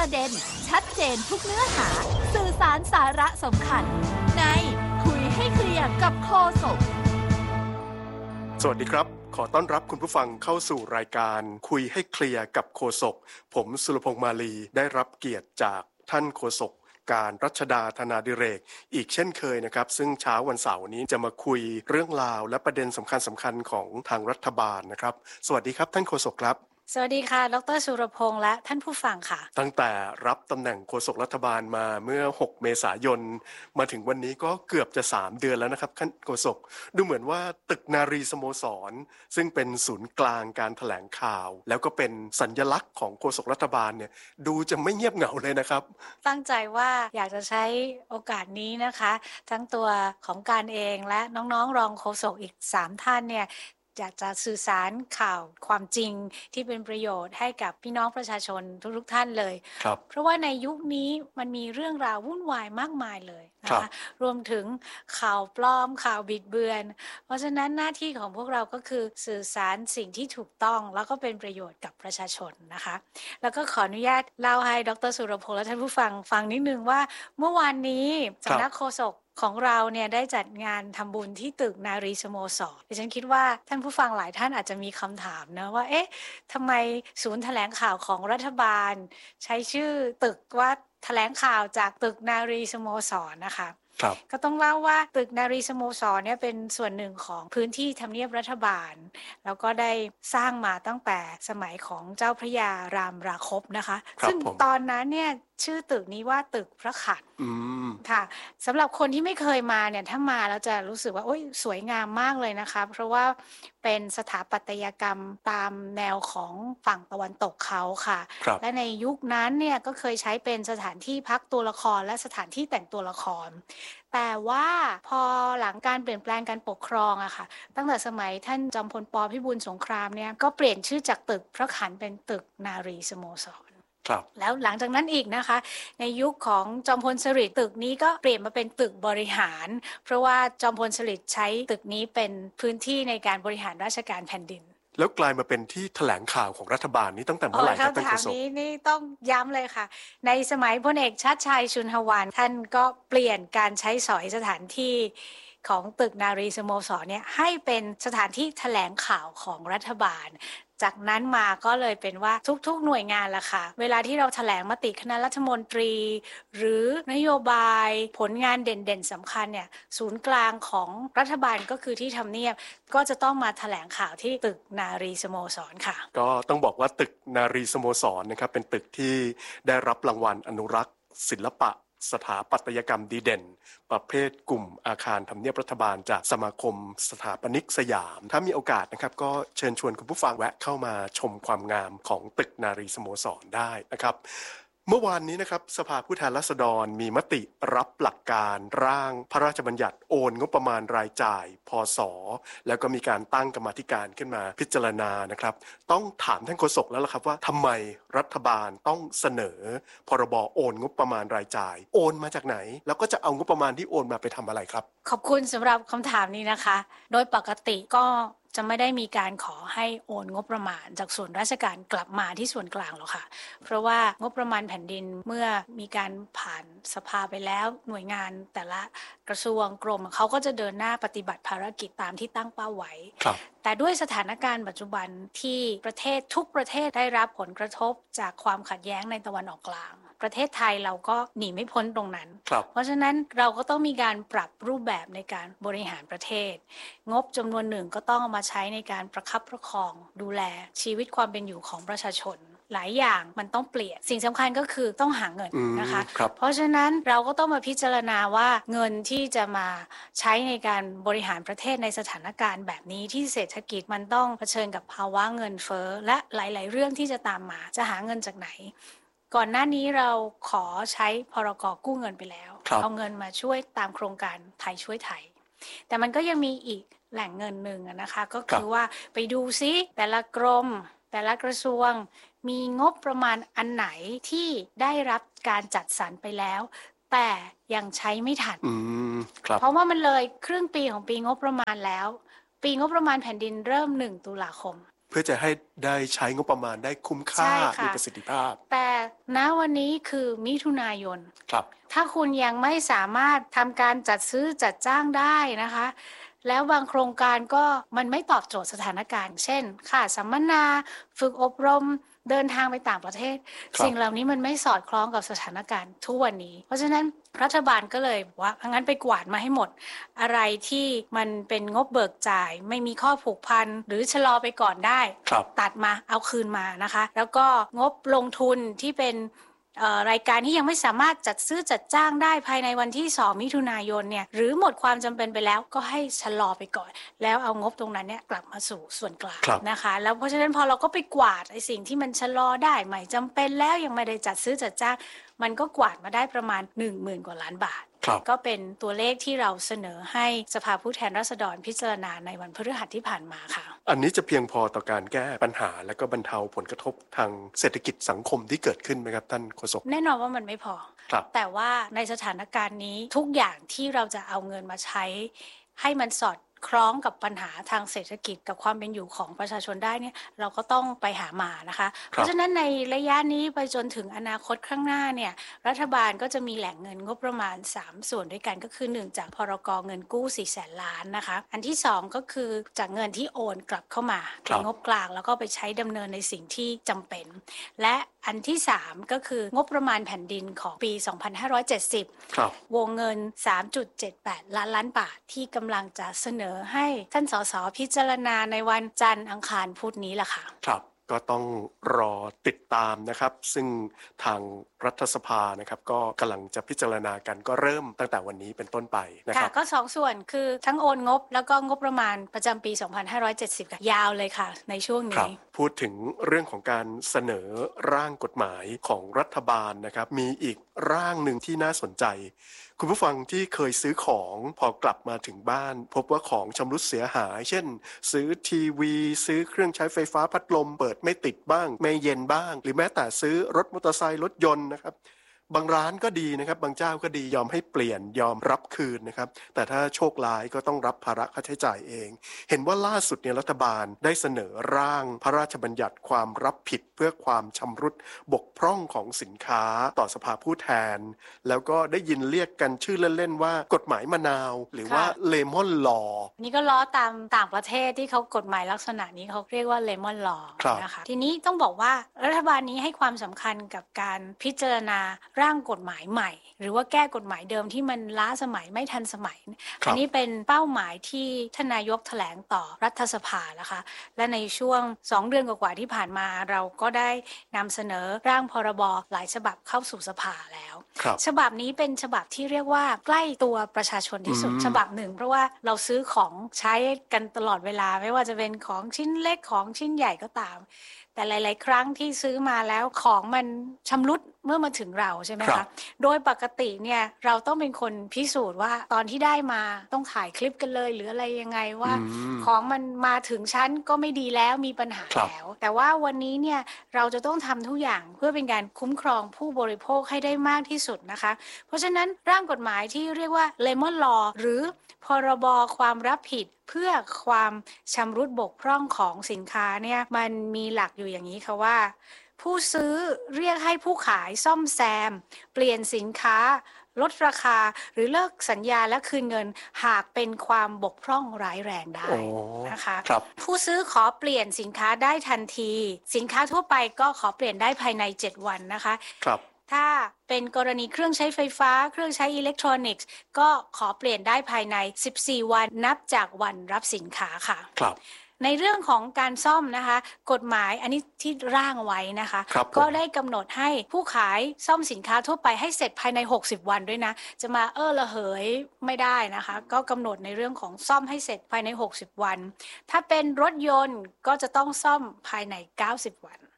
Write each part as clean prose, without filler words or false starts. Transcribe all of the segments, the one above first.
ประเด็นชัดเจนทุกเนื้อหาสื่อสารสาระสำคัญในคุยให้เคลียร์กับโฆษกสวัสดีครับขอต้อนรับคุณผู้ฟังเข้าสู่รายการคุยให้เคลียร์กับโฆษกผมสุรพงษ์มาลีได้รับเกียรติจากท่านโฆษกการรัชดาธนาดิเรกอีกเช่นเคยนะครับซึ่งเช้าวันเสาร์นี้จะมาคุยเรื่องราวและประเด็นสำคัญของทางรัฐบาลนะครับสวัสดีครับท่านโฆษกครับสวัสดีค่ะดร.สุรพงษ์และท่านผู้ฟังค่ะตั้งแต่รับตำแหน่งโฆษกรัฐบาลมาเมื่อ6เมษายนมาถึงวันนี้ก็เกือบจะ3เดือนแล้วนะครับท่านโฆษกดูเหมือนว่าตึกนารีสโมสรซึ่งเป็นศูนย์กลางการแถลงข่าวแล้วก็เป็นสัญลักษณ์ของโฆษกรัฐบาลเนี่ยดูจะไม่เงียบเหงาเลยนะครับตั้งใจว่าอยากจะใช้โอกาสนี้นะคะทั้งตัวของการเองและน้องๆรองโฆษกอีก3ท่านเนี่ยอยากจะสื่อสารข่าวความจริงที่เป็นประโยชน์ให้กับพี่น้องประชาชนทุกๆท่านเลยเพราะว่าในยุคนี้มันมีเรื่องราววุ่นวายมากมายเลยนะคะรวมถึงข่าวปลอมข่าวบิดเบือนเพราะฉะนั้นหน้าที่ของพวกเราก็คือสื่อสารสิ่งที่ถูกต้องแล้วก็เป็นประโยชน์กับประชาชนนะคะแล้วก็ขออนุญาตเล่าให้ดร.สุรพงษ์และท่านผู้ฟังนิดนึงว่าเมื่อวานนี้สำนักโฆษกของเราเนี่ยได้จัดงานทำบุญที่ตึกนารีสโมสรดิฉันคิดว่าท่านผู้ฟังหลายท่านอาจจะมีคำถามนะว่าเอ๊ะทำไมศูนย์แถลงข่าวของรัฐบาลใช้ชื่อตึกว่าแถลงข่าวจากตึกนารีสโมสรนะคะก็ต้องเล่าว่าตึกนารีสโมสรเนี่ยเป็นส่วนหนึ่งของพื้นที่ทำเนียบรัฐบาลแล้วก็ได้สร้างมาตั้งแต่สมัยของเจ้าพระยารามราคบนะคะซึ่งตอนนั้นเนี่ยชื่อตึกนี้ว่าตึกพระขันค่ะสำหรับคนที่ไม่เคยมาเนี่ยถ้ามาแล้วจะรู้สึกว่าโอ้ยสวยงามมากเลยนะคะเพราะว่าเป็นสถาปัตยกรรมตามแนวของฝั่งตะวันตกเขาค่ะและในยุคนั้นเนี่ยก็เคยใช้เป็นสถานที่พักตัวละครและสถานที่แต่งตัวละครแต่ว่าพอหลังการเปลี่ยนแปลงการปกครองอะค่ะตั้งแต่สมัยท่านจอมพลป.พิบูลสงครามเนี่ยก็เปลี่ยนชื่อจากตึกพระขันเป็นตึกนารีสโมสรแล้วหลังจากนั้นอีกนะคะในยุคของจอมพลสฤษดิ์ตึกนี้ก็เปลี่ยนมาเป็นตึกบริหารเพราะว่าจอมพลสฤษดิ์ใช้ตึกนี้เป็นพื้นที่ในการบริหารราชการแผ่นดินแล้วกลายมาเป็นที่แถลงข่าวของรัฐบาลนี้ตั้งแต่เมื่อไหร่ครับท่านโฆษกนี่ต้องย้ำเลยค่ะในสมัยพลเอกชาติชายชุนหวานท่านก็เปลี่ยนการใช้สอยสถานที่ของตึกนารีสโมสรเนี่ยให้เป็นสถานที่แถลงข่าวของรัฐบาลจากนั้นมาก็เลยเป็นว่าทุกๆหน่วยงานละค่ะเวลาที่เราแถลงมติคณะรัฐมนตรีหรือนโยบายผลงานเด่นๆสำคัญเนี่ยศูนย์กลางของรัฐบาลก็คือที่ทำเนียบก็จะต้องมาแถลงข่าวที่ตึกนารีสโมสรค่ะก็ต้องบอกว่าตึกนารีสโมสรนะครับเป็นตึกที่ได้รับรางวัลอนุรักษ์ศิลปะสถาปัตยกรรมดีเด่นประเภทกลุ่มอาคารทำเนียบรัฐบาลจากสมาคมสถาปนิกสยามถ้ามีโอกาสนะครับก็เชิญชวนคุณผู้ฟังแวะเข้ามาชมความงามของตึกนารีสโมสรได้นะครับเมื่อวานนี้นะครับสภาผู้แทนราษฎรมีมติรับหลักการร่างพระราชบัญญัติโอนงบประมาณรายจ่ายพศแล้วก็มีการตั้งกรรมาธิการขึ้นมาพิจารณานะครับต้องถามท่านโฆษกแล้วล่ะครับว่าทำไมรัฐบาลต้องเสนอพรบโอนงบประมาณรายจ่ายโอนมาจากไหนแล้วก็จะเอางบประมาณที่โอนมาไปทำอะไรครับขอบคุณสำหรับคำถามนี้นะคะโดยปกติก็จะไม่ได้มีการขอให้โอนงบประมาณจากส่วนราชการกลับมาที่ส่วนกลางหรอกค่ะเพราะว่างบประมาณแผ่นดินเมื่อมีการผ่านสภาไปแล้วหน่วยงานแต่ละกระทรวงกรมเขาก็จะเดินหน้าปฏิบัติภารกิจตามที่ตั้งเป้าไว้แต่ด้วยสถานการณ์ปัจจุบันที่ทุกประเทศได้รับผลกระทบจากความขัดแย้งในตะวันออกกลางประเทศไทยเราก็หนีไม่พ้นตรงนั้นเพราะฉะนั้นเราก็ต้องมีการปรับรูปแบบในการบริหารประเทศงบจำนวนหนึ่งก็ต้องเอามาใช้ในการประคับประคองดูแลชีวิตความเป็นอยู่ของประชาชนหลายอย่างมันต้องเปลี่ยนสิ่งสำคัญก็คือต้องหาเงินนะคะเพราะฉะนั้นเราก็ต้องมาพิจารณาว่าเงินที่จะมาใช้ในการบริหารประเทศในสถานการณ์แบบนี้ที่เศรษฐกิจมันต้องเผชิญกับภาวะเงินเฟ้อและหลายๆเรื่องที่จะตามมาจะหาเงินจากไหนก่อนหน้านี้เราขอใช้พรก.กู้เงินไปแล้วเอาเงินมาช่วยตามโครงการไทยช่วยไทยแต่มันก็ยังมีอีกแหล่งเงินหนึ่งนะคะก็คือว่าไปดูซิแต่ละกรมแต่ละกระทรวงมีงบประมาณอันไหนที่ได้รับการจัดสรรไปแล้วแต่ยังใช้ไม่ทันเพราะว่ามันเลยครึ่งปีของปีงบประมาณแล้วปีงบประมาณแผ่นดินเริ่ม1 ตุลาคมพพื่อจะให้ได้ใช้งบประมาณได้คุ้มค่ามีประสิทธิภาพแต่ณวันนี้คือมิถุนายนครับถ้าคุณยังไม่สามารถทำการจัดซื้อจัดจ้างได้นะคะแล้วบางโครงการก็มันไม่ตอบโจทย์สถานการณ์เช่นค่าสัมมนาฝึกอบรมเดินทางไปต่างประเทศสิ่งเหล่านี้มันไม่สอดคล้องกับสถานการณ์ทุกวันนี้เพราะฉะนั้นรัฐบาลก็เลยว่างั้นไปกวาดมาให้หมดอะไรที่มันเป็นงบเบิกจ่ายไม่มีข้อผูกพันหรือชะลอไปก่อนได้ตัดมาเอาคืนมานะคะแล้วก็งบลงทุนที่เป็นรายการที่ยังไม่สามารถจัดซื้อจัดจ้างได้ภายในวันที่2มิถุนายนเนี่ยหรือหมดความจำเป็นไปแล้วก็ให้ชะลอไปก่อนแล้วเอางบตรงนั้นเนี่ยกลับมาสู่ส่วนกลางนะคะแล้วเพราะฉะนั้นพอเราก็ไปกวาดไอ้สิ่งที่มันชะลอได้ไม่จำเป็นแล้วยังไม่ได้จัดซื้อจัดจ้างมันก็กวาดมาได้ประมาณ 10,000 กว่าล้านบาทก็เป็นตัวเลขที่เราเสนอให้สภาผู้แทนราษฎรพิจารณาในวันพฤหัสที่ผ่านมาค่ะอันนี้จะเพียงพอต่อการแก้ปัญหาและก็บรรเทาผลกระทบทางเศรษฐกิจสังคมที่เกิดขึ้นไหมครับท่านโฆษกแน่นอนว่ามันไม่พอแต่ว่าในสถานการณ์นี้ทุกอย่างที่เราจะเอาเงินมาใช้ให้มันสอดคล้องกับปัญหาทางเศรษฐกิจกับความเป็นอยู่ของประชาชนได้เนี่ยเราก็ต้องไปหามานะคะเพราะฉะนั้นในระยะนี้ไปจนถึงอนาคตข้างหน้าเนี่ยรัฐบาลก็จะมีแหล่งเงินงบประมาณ3ส่วนด้วยกันก็คือ1จากพรก.เงินกู้ 400,000 ล้านนะคะอันที่2ก็คือจากเงินที่โอนกลับเข้ามาเป็นงบกลางแล้วก็ไปใช้ดำเนินในสิ่งที่จำเป็นและอันที่3ก็คืองบประมาณแผ่นดินของปี 2570 วงเงิน 3.78 ล้านบาทที่กำลังจะเสนอให้ท่านสสพิจารณาในวันจันทร์อังคารพุธนี้ล่ะค่ะครับก็ต้องรอติดตามนะครับซึ่งทางรัฐสภานะครับก็กำลังจะพิจารณากันก็เริ่มตั้งแต่วันนี้เป็นต้นไปนะครับก็2ส่วนคือทั้งโอนงบแล้วก็งบประมาณประจำปี 2570ค่ะยาวเลยค่ะในช่วงนี้พูดถึงเรื่องของการเสนอร่างกฎหมายของรัฐบาลนะครับมีอีกร่างหนึ่งที่น่าสนใจคุณผู้ฟังที่เคยซื้อของพอกลับมาถึงบ้านพบว่าของชำรุดเสียหายเช่นซื้อทีวีซื้อเครื่องใช้ไฟฟ้าพัดลมเปิดไม่ติดบ้างไม่เย็นบ้างหรือแม้แต่ซื้อรถมอเตอร์ไซค์รถยนต์นะครับบางร้านก็ดีนะครับบางเจ้าก็ดียอมให้เปลี่ยนยอมรับคืนนะครับแต่ถ้าโชคร้ายก็ต้องรับภาระค่าใช้จ่ายเองเห็นว่าล่าสุดเนี่ยรัฐบาลได้เสนอร่างพระราชบัญญัติความรับผิดเพื่อความชำรุดบกพร่องของสินค้าต่อสภาผู้แทนแล้วก็ได้ยินเรียกกันชื่อเล่นๆว่ากฎหมายมะนาวหรือว่าเลมอนลอนี่ก็ล้อตามต่างประเทศที่เขากฎหมายลักษณะนี้เขาเรียกว่าเลมอนลอนะคะทีนี้ต้องบอกว่ารัฐบาลนี้ให้ความสำคัญกับการพิจารณาร่างกฎหมายใหม่หรือว่าแก้กฎหมายเดิมที่มันล้าสมัยไม่ทันสมัยอันนี้เป็นเป้าหมายที่ท่านนายกแถลงต่อรัฐสภานะคะและในช่วง2เดือนกว่าๆที่ผ่านมาเราก็ได้นำเสนอร่างพรบหลายฉบับเข้าสู่สภาแล้วฉบับนี้เป็นฉบับที่เรียกว่าใกล้ตัวประชาชนที่สุดฉบับหนึ่งเพราะว่าเราซื้อของใช้กันตลอดเวลาไม่ว่าจะเป็นของชิ้นเล็กของชิ้นใหญ่ก็ตามแต่หลายๆครั้งที่ซื้อมาแล้วของมันชำรุดเมื่อมาถึงเราใช่ไหมคะโดยปกติเนี่ยเราต้องเป็นคนพิสูจน์ว่าตอนที่ได้มาต้องถ่ายคลิปกันเลยหรืออะไรยังไงว่าของมันมาถึงชั้นก็ไม่ดีแล้วมีปัญหาแล้วแต่ว่าวันนี้เนี่ยเราจะต้องทำทุกอย่างเพื่อเป็นการคุ้มครองผู้บริโภคให้ได้มากที่สุดนะคะเพราะฉะนั้นร่างกฎหมายที่เรียกว่า Lemon Law หรือพรบความรับผิดเพื่อความชำรุดบกพร่องของสินค้าเนี่ยมันมีหลักอยู่อย่างนี้ค่ะว่าผู้ซื้อเรียกให้ผู้ขายซ่อมแซมเปลี่ยนสินค้าลดราคาหรือเลิกสัญญาและคืนเงินหากเป็นความบกพร่องร้ายแรงได้นะคะผู้ซื้อขอเปลี่ยนสินค้าได้ทันทีสินค้าทั่วไปก็ขอเปลี่ยนได้ภายใน7วันนะคะถ้าเป็นกรณีเครื่องใช้ไฟฟ้าเครื่องใช้อิเล็กทรอนิกส์ก็ขอเปลี่ยนได้ภายใน14วันนับจากวันรับสินค้าค่ะในเรื่องของการซ่อมนะคะกฎหมายอันนี้ที่ร่างไว้นะคะก็ได้กำหนดให้ผู้ขายซ่อมสินค้าทั่วไปให้เสร็จภายใน60วันด้วยนะจะมาระเหยไม่ได้นะคะก็กำหนดในเรื่องของซ่อมให้เสร็จภายใน60วันถ้าเป็นรถยนต์ก็จะต้องซ่อมภายใน90วัน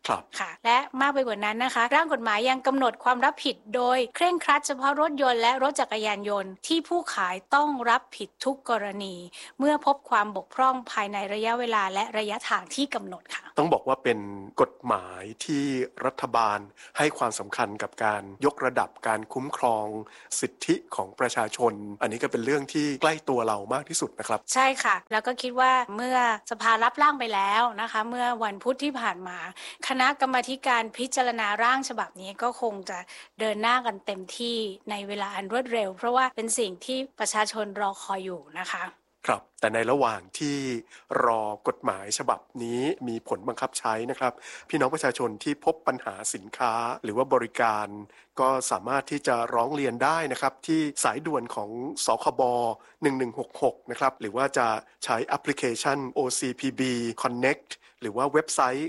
ค่ะและมากไปกว่านั้นนะคะร่างกฎหมายยังกำหนดความรับผิดโดยเคร่งครัดเฉพาะรถยนต์และรถจักรยานยนต์ที่ผู้ขายต้องรับผิดทุกกรณีเมื่อพบความบกพร่องภายในระยะเวลาและระยะทางที่กำหนดค่ะต้องบอกว่าเป็นกฎหมายที่รัฐบาลให้ความสำคัญกับการยกระดับการคุ้มครองสิทธิของประชาชนอันนี้ก็เป็นเรื่องที่ใกล้ตัวเรามากที่สุดนะครับใช่ค่ะแล้วก็คิดว่าเมื่อสภารับร่างไปแล้วนะคะเมื่อวันพุธที่ผ่านมาคณะกรรมาธิการพิจารณาร่างฉบับนี้ก็คงจะเดินหน้ากันเต็มที่ในเวลาอันรวดเร็วเพราะว่าเป็นสิ่งที่ประชาชนรอคอยอยู่นะคะครับแต่ในระหว่างที่รอกฎหมายฉบับนี้มีผลบังคับใช้นะครับพี่น้องประชาชนที่พบปัญหาสินค้าหรือว่าบริการก็สามารถที่จะร้องเรียนได้นะครับที่สายด่วนของสคบ1166นะครับหรือว่าจะใช้แอปพลิเคชัน OCPB Connect หรือว่าเว็บไซต์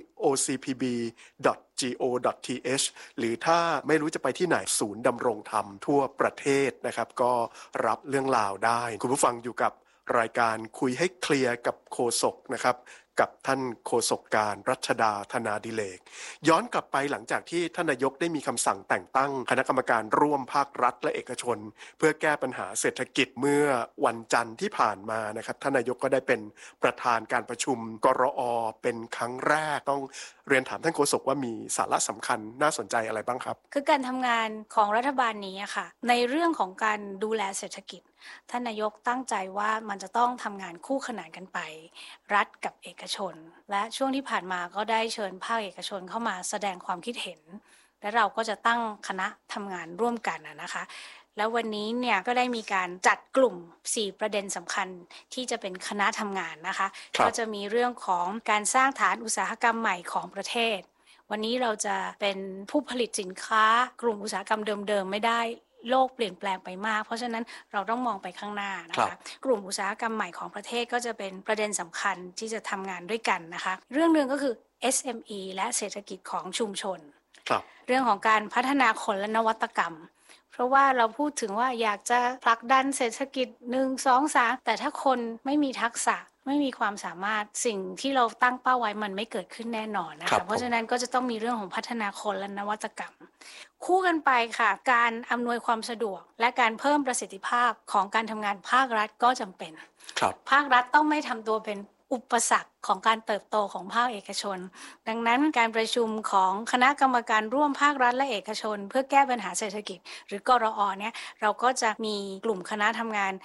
ocpb.go.th หรือถ้าไม่รู้จะไปที่ไหนศูนย์ดำรงธรรมทั่วประเทศนะครับก็รับเรื่องราวได้คุณผู้ฟังอยู่กับรายการคุยให้เคลียร์กับโฆษกนะครับกับท่านโฆษกการรัชดาธนาดิเรกย้อนกลับไปหลังจากที่ท่านนายกได้มีคำสั่งแต่งตั้งคณะกรรมการร่วมภาครัฐและเอกชนเพื่อแก้ปัญหาเศรษฐกิจเมื่อวันจันทร์ที่ผ่านมานะครับท่านนายกก็ได้เป็นประธานการประชุมกรอ.เป็นครั้งแรกต้องเรียนถามท่านโฆษกว่ามีสาระสำคัญน่าสนใจอะไรบ้างครับคือการทำงานของรัฐบาลนี้ค่ะในเรื่องของการดูแลเศรษฐกิจท่านนายกตั้งใจว่ามันจะต้องทำงานคู่ขนานกันไปรัฐกับเอกชนและช่วงที่ผ่านมาก็ได้เชิญภาคเอกชนเข้ามาแสดงความคิดเห็นและเราก็จะตั้งคณะทำงานร่วมกันนะคะแล้ววันนี้เนี่ยก็ได้มีการจัดกลุ่ม4ประเด็นสำคัญที่จะเป็นคณะทำงานนะคะก็จะมีเรื่องของการสร้างฐานอุตสาหกรรมใหม่ของประเทศวันนี้เราจะเป็นผู้ผลิตสินค้ากลุ่มอุตสาหกรรมเดิมๆไม่ได้โลกเปลี่ยนแปลงไปมากเพราะฉะนั้นเราต้องมองไปข้างหน้านะคะกลุ่มอุตสาหกรรมใหม่ของประเทศก็จะเป็นประเด็นสำคัญที่จะทำงานด้วยกันนะคะเรื่องนึงก็คือ SME และเศรษฐกิจของชุมชนเรื่องของการพัฒนาคนและนวัตกรรมเพราะว่าเราพูดถึงว่าอยากจะผลักดันเศรษฐกิจ1 2 3แต่ถ้าคนไม่มีทักษะไม่มีความสามารถสิ่งที่เราตั้งเป้าไว้มันไม่เกิดขึ้นแน่นอนนะคะเพราะฉะนั้นก็จะต้องมีเรื่องของพัฒนาคนและนวัตกรรมคู่กันไปค่ะการอำนวยความสะดวกและการเพิ่มประสิทธิภาพของการทำงานภาครัฐก็จำเป็นภาครัฐต้องไม่ทำตัวเป็นอุปสรรคของการเติบโตของภาคเอกชนดังนั้นการประชุมของคณะกรรมการร่วมภาครัฐและเอกชนเพื่อแก้ปัญหาเศรษฐกิจหรือกรอ.เนี่ยเราก็จะมีกลุ่มคณะทำงาน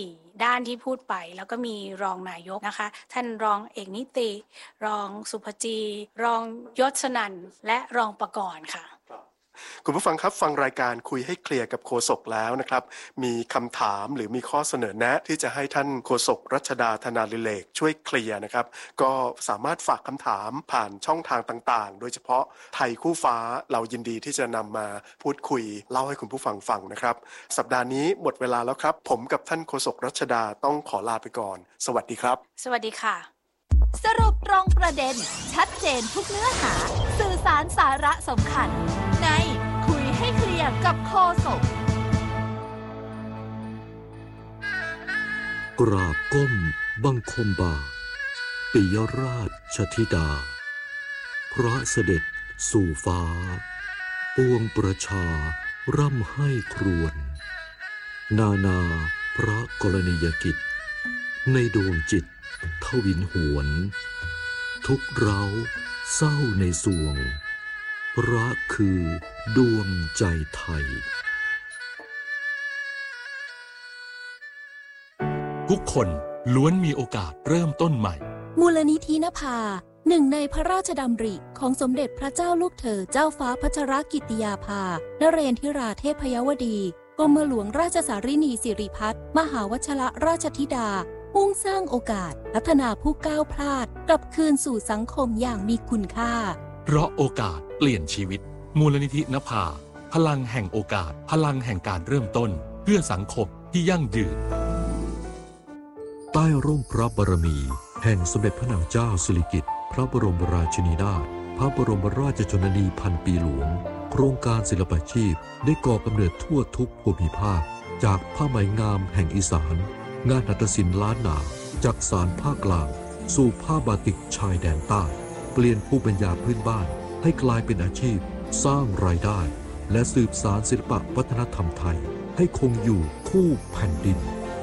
4ด้านที่พูดไปแล้วก็มีรองนายกนะคะท่านรองเอกนิติรองสุภจีรองยศนันท์และรองประกรณ์ค่ะคุณผู้ฟังครับฟังรายการคุยให้เคลียร์กับโฆษกแล้วนะครับมีคำถามหรือมีข้อเสนอแนะที่จะให้ท่านโฆษกรัชดาธนาดิเรกช่วยเคลียร์นะครับก็สามารถฝากคำถามผ่านช่องทางต่างๆโดยเฉพาะไทยคู่ฟ้าเรายินดีที่จะนำมาพูดคุยเล่าให้คุณผู้ฟังฟังนะครับสัปดาห์นี้หมดเวลาแล้วครับผมกับท่านโฆษกรัชดาต้องขอลาไปก่อนสวัสดีครับสวัสดีค่ะสรุปตรงประเด็นชัดเจนทุกเนื้อหาสื่อสารสาระสำคัญในคุยให้เคลียร์กับโฆษกกราบก้มบังคมบาทปิยราชธิดาพระเสด็จสู่ฟ้าปวงประชาร่ำให้ครวญนาพระกรณียกิจในดวงจิตทวินหวนทุกเร้าเศร้าในสวงพระคือดวงใจไทยทุกคนล้วนมีโอกาสเริ่มต้นใหม่มูลนิธินภาหนึ่งในพระราชดำริของสมเด็จพระเจ้าลูกเธอเจ้าฟ้าพัชรกิติยาภานเรนทิราเทพยวดีกรมหลวงราชสารินีสิริพัฒน์มหาวชิรราชธิดามุ่งสร้างโอกาสพัฒนาผู้ก้าวพลาดกลับคืนสู่สังคมอย่างมีคุณค่าเพราะโอกาสเปลี่ยนชีวิตมูลนิธินภาพลังแห่งโอกาสพลังแห่งการเริ่มต้นเพื่อสังคมที่ยั่งยืนใต้ร่มพระบารมีแห่งสมเด็จพระนางเจ้าสิริกิติ์พระบรมราชินีนาถพระบรมราชชนนีพันปีหลวงโครงการศิลปาชีพได้ก่อกำเนิดทั่วทุกภูมิภาคจากผ้าไหมงามแห่งอีสานงานหัตถศิลป์ล้านนาจากสานภาคกลางสู่ผ้าบาติกชายแดนใต้เปลี่ยนภูมิปัญญาพื้นบ้านให้กลายเป็นอาชีพสร้างรายได้และสืบสานศิลปวัฒนธรรมไทยให้คงอยู่คู่แผ่นดิน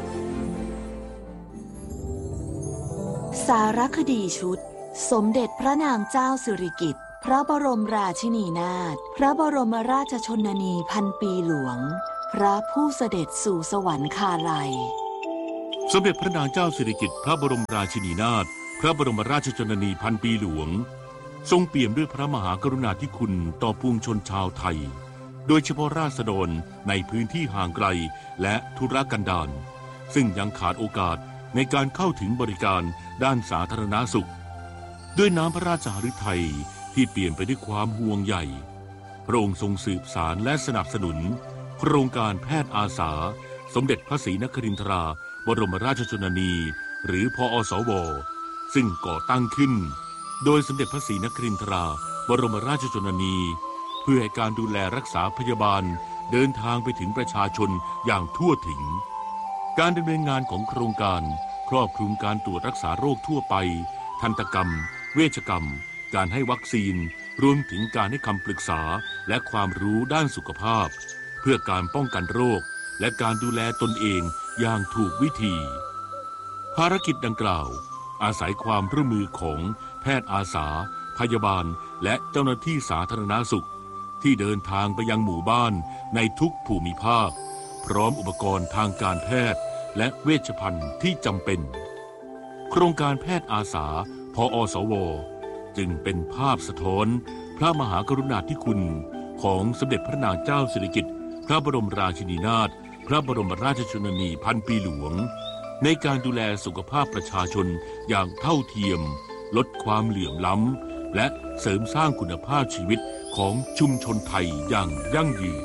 สารคดีชุดสมเด็จพระนางเจ้าสิริกิติ์พระบรมราชินีนาถพระบรมราชชนนีพันปีหลวงพระผู้เสด็จสู่สวรรคาลัยสมเด็จพระนางเจ้าสิริกิติ์พระบรมราชินีนาถพระบรมราชชนนีพันปีหลวงทรงเปี่ยมด้วยพระมหากรุณาธิคุณต่อปวงชนชาวไทยโดยเฉพาะราษฎรในพื้นที่ห่างไกลและทุรกันดารซึ่งยังขาดโอกาสในการเข้าถึงบริการด้านสาธารณสุขด้วยน้ำพระราชหฤทัยที่เปลี่ยนไปด้วยความห่วงใยพระองค์ทรงสืบสานและสนับสนุนโครงการแพทย์อาสาสมเด็จพระศรีนครินทราบรมราชชนนีหรือพอสวซึ่งก่อตั้งขึ้นโดยสมเด็จพระศรีนครินทราบรมราชชนนีเพื่อให้การดูแลรักษาพยาบาลเดินทางไปถึงประชาชนอย่างทั่วถึงการดำเนินงานของโครงการครอบคลุมการตรวจรักษาโรคทั่วไปทันตกรรมเวชกรรมการให้วัคซีนรวมถึงการให้คำปรึกษาและความรู้ด้านสุขภาพเพื่อการป้องกันโรคและการดูแลตนเองอย่างถูกวิธีภารกิจดังกล่าวอาศัยความร่วมมือของแพทย์อาสาพยาบาลและเจ้าหน้าที่สาธารณสุขที่เดินทางไปยังหมู่บ้านในทุกภูมิภาคพร้อมอุปกรณ์ทางการแพทย์และเวชภัณฑ์ที่จำเป็นโครงการแพทย์อาสาพอสวจึงเป็นภาพสะท้อนพระมหากรุณาธิคุณของสมเด็จพระนางเจ้าสิริกิติ์พระบรมราชินีนาถพระบรมราชชนนีพันปีหลวงในการดูแลสุขภาพประชาชนอย่างเท่าเทียมลดความเหลื่อมล้ำและเสริมสร้างคุณภาพชีวิตของชุมชนไทยอย่างยั่งยืน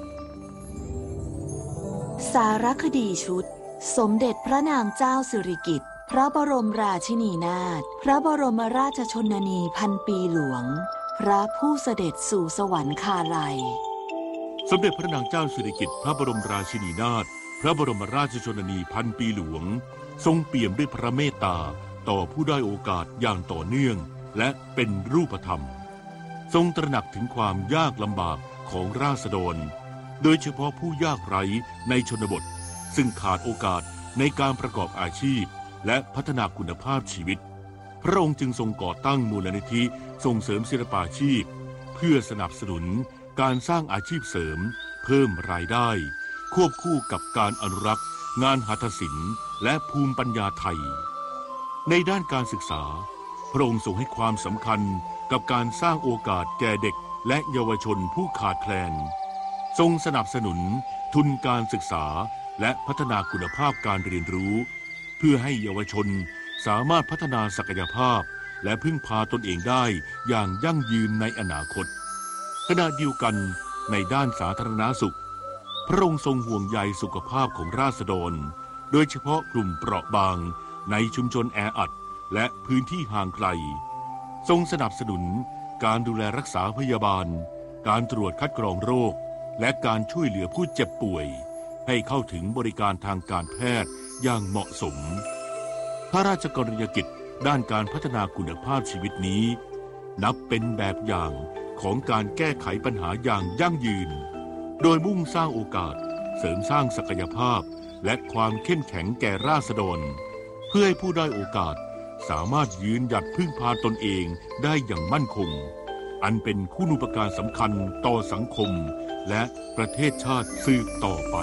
สารคดีชุดสมเด็จพระนางเจ้าสิริกิติ์พระบรมราชินีนาถพระบรมราชชนนีพันปีหลวงพระผู้เสด็จสู่สวรรคาลัยสมเด็จพระนางเจ้าสิริกิติ์พระบรมราชินีนาถพระบรมราชชนนีพันปีหลวงทรงเปี่ยมด้วยพระเมตตาต่อผู้ด้อยโอกาสอย่างต่อเนื่องและเป็นรูปธรรมทรงตระหนักถึงความยากลำบากของราษฎรโดยเฉพาะผู้ยากไร้ในชนบทซึ่งขาดโอกาสในการประกอบอาชีพและพัฒนาคุณภาพชีวิตพระองค์จึงทรงก่อตั้งมูลนิธิส่งเสริมศิลปาชีพเพื่อสนับสนุนการสร้างอาชีพเสริมเพิ่มรายได้ควบคู่กับการอนุรักษ์งานหัตถศิลป์และภูมิปัญญาไทยในด้านการศึกษาพระองค์ทรงให้ความสำคัญกับการสร้างโอกาสแก่เด็กและเยาวชนผู้ขาดแคลนทรงสนับสนุนทุนการศึกษาและพัฒนาคุณภาพการเรียนรู้เพื่อให้เยาวชนสามารถพัฒนาศักยภาพและพึ่งพาตนเองได้อย่างยั่งยืนในอนาคตขณะเดียวกันในด้านสาธารณสุขพระองค์ทรงห่วงใยสุขภาพของราษฎรโดยเฉพาะกลุ่มเปราะบางในชุมชนแออัดและพื้นที่ห่างไกลทรงสนับสนุนการดูแลรักษาพยาบาลการตรวจคัดกรองโรคและการช่วยเหลือผู้เจ็บป่วยให้เข้าถึงบริการทางการแพทย์อย่างเหมาะสมพระราชกรณียกิจด้านการพัฒนาคุณภาพชีวิตนี้นับเป็นแบบอย่างของการแก้ไขปัญหาอย่างยั่งยืนโดยมุ่งสร้างโอกาสเสริมสร้างศักยภาพและความเข้มแข็งแก่ราษฎรเพื่อให้ผู้ได้โอกาสสามารถยืนหยัดพึ่งพาตนเองได้อย่างมั่นคงอันเป็นคุณูปการสำคัญต่อสังคมและประเทศชาติสืบต่อไป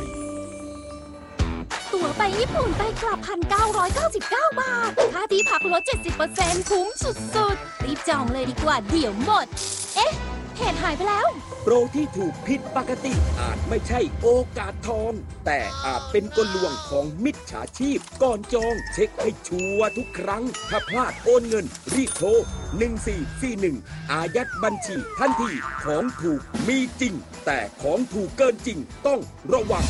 ตั๋วไปญี่ปุ่นไปกลับ 1,999 บาทค่าที่พักลด 70% คุ้มสุดๆรีบจองเลยดีกว่าเดี๋ยวหมดเอ๊ะเพจหายไปแล้วโปรที่ถูกผิดปกติอาจไม่ใช่โอกาสทองแต่อาจเป็นกลลวงของมิจฉาชีพก่อนจองเช็คให้ชัวร์ทุกครั้งถ้าพลาดโอนเงินรีบโทร1441อายัดบัญชีทันทีของถูกมีจริงแต่ของถูกเกินจริงต้องระวัง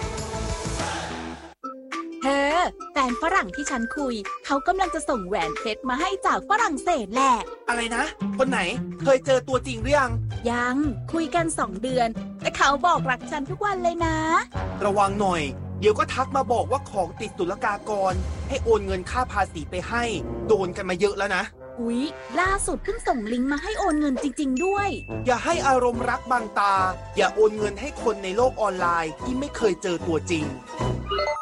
แฟนฝรั่งที่ฉันคุยเขากำลังจะส่งแหวนเพชรมาให้จากฝรั่งเศสแหละอะไรนะคนไหนเคยเจอตัวจริงหรือยังคุยกัน2 เดือนแต่เขาบอกรักฉันทุกวันเลยนะระวังหน่อยเดี๋ยวก็ทักมาบอกว่าของติดศุลกากรให้โอนเงินค่าภาษีไปให้โดนกันมาเยอะแล้วนะอุ๊ยล่าสุดเพิ่งส่งลิงก์มาให้โอนเงินจริงๆด้วยอย่าให้อารมณ์รักบังตาอย่าโอนเงินให้คนในโลกออนไลน์ที่ไม่เคยเจอตัวจริง